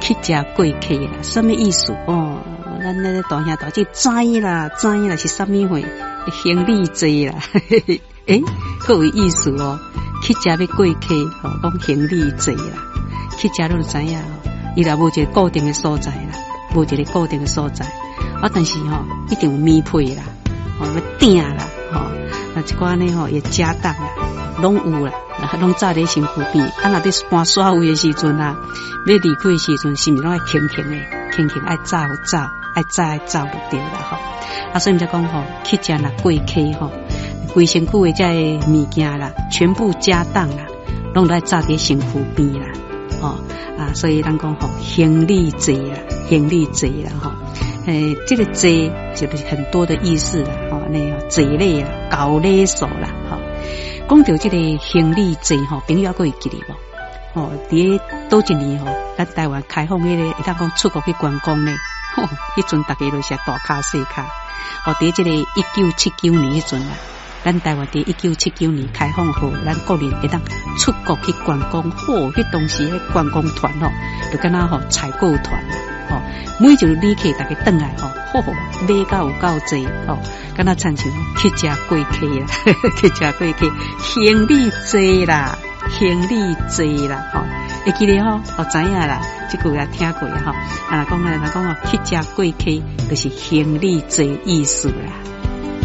去食过客啦，什么意思哦？咱那个大兄大姐知啦是什么货？行李坐啦，诶，各有意思哦。去食要过客，哦，讲行李坐啦，去食都知影哦。伊若无一个固定的所在啦，无一个固定的所在。啊，但是吼，一定有米配啦，哦，要订啦，吼，啊，一寡呢吼也家当啦，拢有啦，拢早伫身躯边。啊，若要搬煞位的时阵啊，要离开的时阵，是毋是拢爱轻爱走，爱走就对啦，吼。啊，所以才讲吼，去食若过客吼，规身躯的这物件啦，全部家当啦，拢来早伫身躯边啦，吼。啊，所以咱讲吼，行李坐啦，吼。这个坐就是很多的意思啦，吼，那个坐礼啦，搞礼数啦，吼。讲到这个行李坐吼，朋友还会记得无？哦，伫倒一年吼，咱台湾开放迄个，会当讲出国去观光呢，吼，迄阵大家都是大卡小卡。哦，伫这个1979年迄阵啦，咱台湾伫1979年开放后，咱国人会当出国去观光，吼，迄当时迄观光团吼，就敢若吼采购团啦。哦，每一个旅客大家转来吼，买到有够济哦，敢若亲像去食过客啦，去食过客，行李坐啦，吼，会记得吼，知影啦，这句也听过吼，啊，讲吼，去食过客就是行李坐意思啦。